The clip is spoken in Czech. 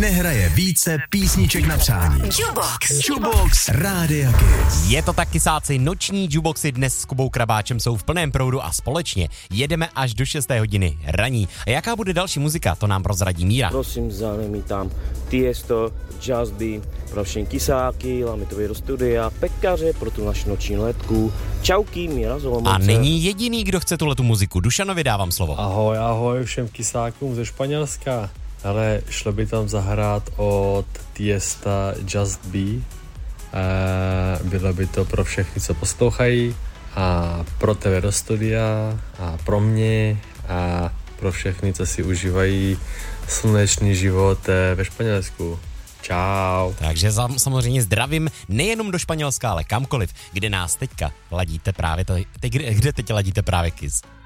nehraje více písniček na přání. Jukebox Rádia Kiss. Je to tak, kysáci, noční jukeboxy dnes s Kubou Krabáčem jsou v plném proudu a společně jedeme až do 6. hodiny raní. A jaká bude další muzika, to nám prozradí Míra. Prosím, zájmy tam Tiesto, Just Be, pro všechny kysáky, lámy do studia, pekaře pro tu naši noční letku. Čauky, Míra z Olomouce. A není jediný, kdo chce tuhletu muziku. Dušanovi dávám slovo. Ahoj všem kysákům ze Španělska. Ale šlo by tam zahrát od Tiesta Just Be. Bylo by to pro všechny, co poslouchají, a pro tebe do studia, a pro mě, a pro všechny, co si užívají slunečný život ve Španělsku. Čau. Takže samozřejmě zdravím nejenom do Španělska, ale kamkoliv, kde nás teďka ladíte právě, kde teď ladíte právě Kiss.